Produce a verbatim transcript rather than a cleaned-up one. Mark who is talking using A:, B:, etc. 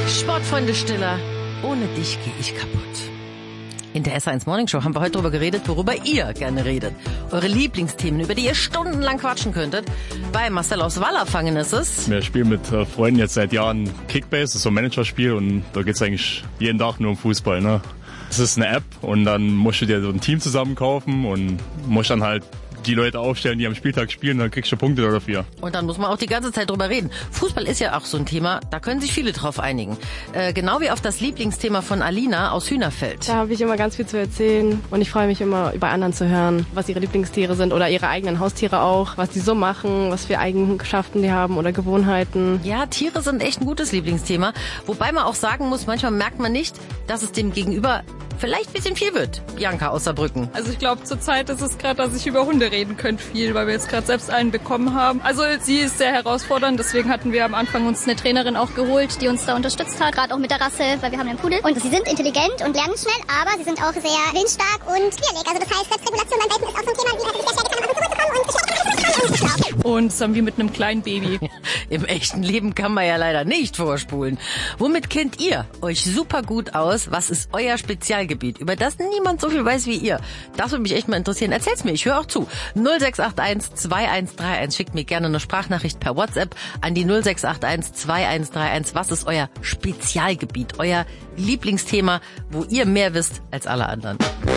A: Sportfreunde Stiller, ohne dich gehe ich kaputt. In der S eins Morning Show haben wir heute darüber geredet, worüber ihr gerne redet. Eure Lieblingsthemen, über die ihr stundenlang quatschen könntet. Bei Marcel aus Wallerfangen ist es.
B: Wir spielen mit Freunden jetzt seit Jahren Kickbase, das ist so ein Managerspiel und da geht's eigentlich jeden Tag nur um Fußball. Ne? Das ist eine App und dann musst du dir so ein Team zusammen kaufen und musst dann halt die Leute aufstellen, die am Spieltag spielen, dann kriegst du Punkte dafür.
A: Und dann muss man auch die ganze Zeit drüber reden. Fußball ist ja auch so ein Thema, da können sich viele drauf einigen. Äh, genau wie auf das Lieblingsthema von Alina aus Hühnerfeld.
C: Da habe ich immer ganz viel zu erzählen und ich freue mich immer, bei anderen zu hören, was ihre Lieblingstiere sind oder ihre eigenen Haustiere auch, was die so machen, was für Eigenschaften die haben oder Gewohnheiten.
A: Ja, Tiere sind echt ein gutes Lieblingsthema. Wobei man auch sagen muss, manchmal merkt man nicht, dass es dem Gegenüber vielleicht ein bisschen viel wird. Bianca aus Saarbrücken.
D: Also ich glaube, zurzeit ist es gerade, dass ich über Hunde reden könnte viel, weil wir jetzt gerade selbst einen bekommen haben. Also sie ist sehr herausfordernd, deswegen hatten wir am Anfang uns eine Trainerin auch geholt, die uns da unterstützt hat, gerade auch mit der Rasse, weil wir haben einen Pudel. Und sie sind intelligent und lernen schnell, aber sie sind auch sehr willensstark und quirlig. Also das heißt, Selbstregulation beim Welpen ist auch so ein Thema, wie natürlich sehr schwer getan, aber so und Und das haben wir mit einem kleinen Baby.
A: Im echten Leben kann man ja leider nicht vorspulen. Womit kennt ihr euch super gut aus? Was ist euer Spezialgebiet, über das niemand so viel weiß wie ihr? Das würde mich echt mal interessieren. Erzählt's mir, ich höre auch zu. null sechs acht eins zwei eins drei eins. Schickt mir gerne eine Sprachnachricht per WhatsApp an die null sechs acht eins zwei eins drei eins. Was ist euer Spezialgebiet, euer Lieblingsthema, wo ihr mehr wisst als alle anderen?